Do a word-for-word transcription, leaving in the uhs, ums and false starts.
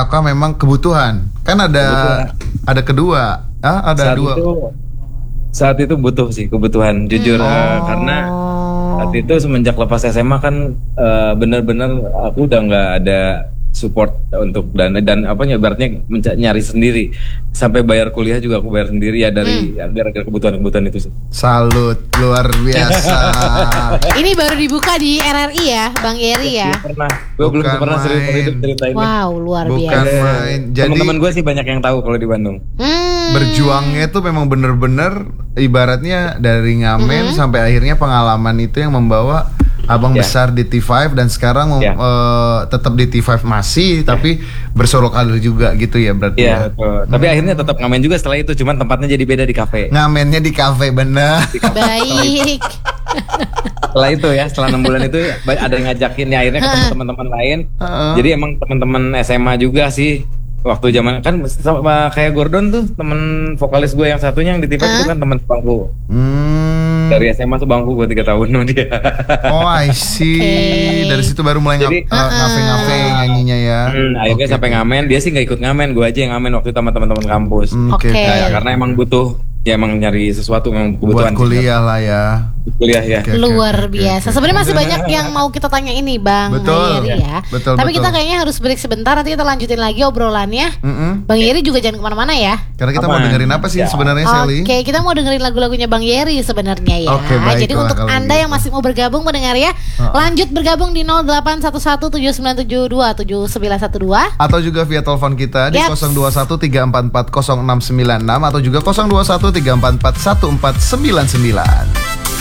ataukah memang kebutuhan? Kan ada kebutuhan. ada kedua, ah, ada saat dua. Itu, saat itu butuh sih kebutuhan, jujur hmm. uh, karena saat itu semenjak lepas S M A kan uh, benar-benar aku udah nggak ada support untuk dan dan apa ibaratnya nyari sendiri sampai bayar kuliah juga aku bayar sendiri ya dari hmm. gara-gara kebutuhan-kebutuhan itu sih. Salut, luar biasa. Ini baru dibuka di R R I ya, Bang Yeri ya. Pernah, gue belum pernah serius cerita ini. Wow, luar Bukan biasa. Main. Jadi teman-teman gue sih banyak yang tahu kalau di Bandung. Hmm. Berjuangnya tuh memang bener-bener ibaratnya dari ngamen hmm. sampai akhirnya pengalaman itu yang membawa abang yeah. besar di T lima dan sekarang yeah. uh, tetap di T lima masih yeah. tapi bersolok karir juga gitu ya berarti yeah, ya. Hmm. Tapi akhirnya tetap ngamen juga setelah itu, cuman tempatnya jadi beda di kafe. Ngamennya di kafe bener. Di kafe. Baik. Setelah itu ya, setelah enam bulan itu ada yang ngajakin ya akhirnya ketemu teman-teman lain. Uh-uh. Jadi emang teman-teman S M A juga sih. Waktu zaman kan sama kayak Gordon tuh temen vokalis gue yang satunya yang di T lima uh? itu kan teman bangku. Hmm. Dari S M A tuh bangku gue tiga tahun sama dia. Oh I see. Okay. Dari situ baru mulai Jadi, ngap, uh, ngafe-ngafe nyanyinya ya. Hmm, akhirnya okay. sampai ngamen, dia sih nggak ikut ngamen, gue aja yang ngamen waktu itu sama teman-teman kampus. Oke. Okay. Nah, karena emang butuh ya emang nyari sesuatu yang kebutuhan buat kuliah lah ya. Kuliah ya. Okay, luar okay, biasa. Okay. Sebenarnya masih banyak yang mau kita tanya ini Bang betul, Yeri ya. Betul, Tapi betul. kita kayaknya harus break sebentar, nanti kita lanjutin lagi obrolannya. Mm-hmm. Bang Yeri juga jangan kemana-mana ya. Karena kita Aman. mau dengerin apa sih ya. sebenarnya Sally? Oke, okay, kita mau dengerin lagu-lagunya Bang Yeri sebenarnya ya. Okay, baik, jadi untuk Anda gitu. yang masih mau bergabung mendengar ya, uh-uh. lanjut bergabung di nol delapan satu satu tujuh sembilan tujuh dua tujuh sembilan satu dua atau juga via telepon kita di yep. nol dua satu tiga empat empat nol enam sembilan enam atau juga nol dua satu tiga empat empat satu empat sembilan sembilan.